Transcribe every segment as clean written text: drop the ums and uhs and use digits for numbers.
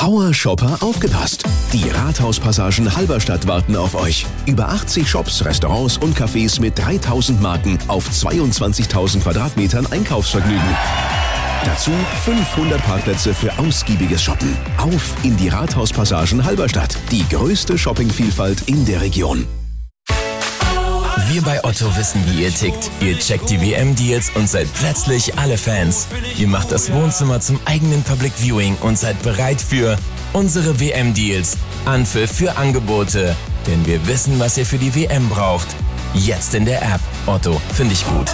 Power-Shopper aufgepasst! Die Rathauspassagen Halberstadt warten auf euch. Über 80 Shops, Restaurants und Cafés mit 3000 Marken auf 22.000 Quadratmetern Einkaufsvergnügen. Dazu 500 Parkplätze für ausgiebiges Shoppen. Auf in die Rathauspassagen Halberstadt. Die größte Shoppingvielfalt in der Region. Wir bei Otto wissen, wie ihr tickt. Ihr checkt die WM-Deals und seid plötzlich alle Fans. Ihr macht das Wohnzimmer zum eigenen Public Viewing und seid bereit für unsere WM-Deals. Anpfiff für Angebote. Denn wir wissen, was ihr für die WM braucht. Jetzt in der App. Otto, finde ich gut.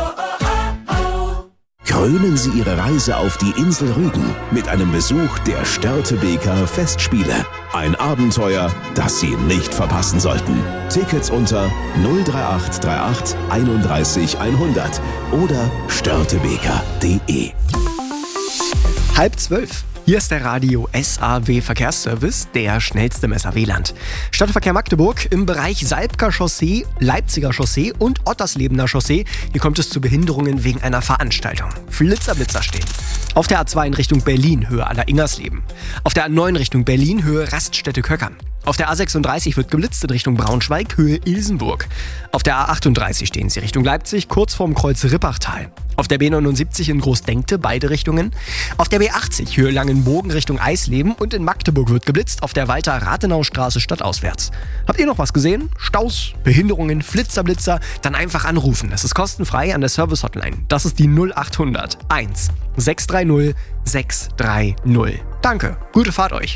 Krönen Sie Ihre Reise auf die Insel Rügen mit einem Besuch der Störtebeker Festspiele. Ein Abenteuer, das Sie nicht verpassen sollten. Tickets unter 03838 31 100 oder störtebeker.de. 11:30. Hier ist der Radio SAW Verkehrsservice, der schnellste im SAW-Land. Stadtverkehr Magdeburg im Bereich Salbker Chaussee, Leipziger Chaussee und Otterslebener Chaussee. Hier kommt es zu Behinderungen wegen einer Veranstaltung. Blitzer stehen. Auf der A2 in Richtung Berlin, Höhe Aller-Ingersleben. Auf der A9 Richtung Berlin, Höhe Raststätte Köckern. Auf der A36 wird geblitzt in Richtung Braunschweig, Höhe Ilsenburg. Auf der A38 stehen Sie Richtung Leipzig, kurz vorm Kreuz Rippachtal. Auf der B79 in Großdenkte, beide Richtungen. Auf der B80 Höhe Langenbogen Richtung Eisleben und in Magdeburg wird geblitzt auf der Walter-Rathenau-Straße stadtauswärts. Habt ihr noch was gesehen? Staus, Behinderungen, Blitzer? Dann einfach anrufen. Das ist kostenfrei an der Service-Hotline. Das ist die 0800 1 630 630. Danke, gute Fahrt euch.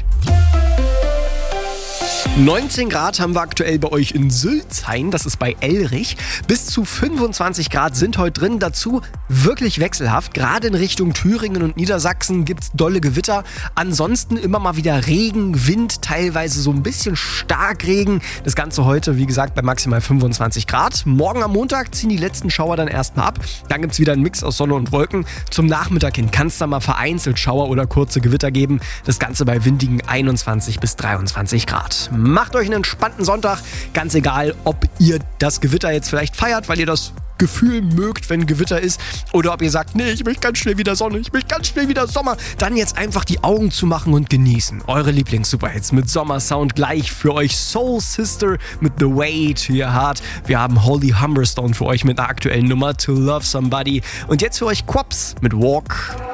19 Grad haben wir aktuell bei euch in Sülzhain, das ist bei Elrich. Bis zu 25 Grad sind heute drin, dazu wirklich wechselhaft. Gerade in Richtung Thüringen und Niedersachsen gibt's dolle Gewitter. Ansonsten immer mal wieder Regen, Wind, teilweise so ein bisschen Starkregen. Das Ganze heute, wie gesagt, bei maximal 25 Grad. Morgen am Montag ziehen die letzten Schauer dann erstmal ab. Dann gibt's wieder einen Mix aus Sonne und Wolken. Zum Nachmittag hin kann es dann mal vereinzelt Schauer oder kurze Gewitter geben. Das Ganze bei windigen 21 bis 23 Grad. Macht euch einen entspannten Sonntag, ganz egal, ob ihr das Gewitter jetzt vielleicht feiert, weil ihr das Gefühl mögt, wenn Gewitter ist, oder ob ihr sagt, nee, ich möchte ganz schnell wieder Sonne, ich möchte ganz schnell wieder Sommer, dann jetzt einfach die Augen zumachen und genießen. Eure Lieblings-Superhits mit Sommersound gleich für euch. Soul Sister mit The Way to Your Heart. Wir haben Holly Humberstone für euch mit einer aktuellen Nummer To Love Somebody. Und jetzt für euch Quops mit Walk.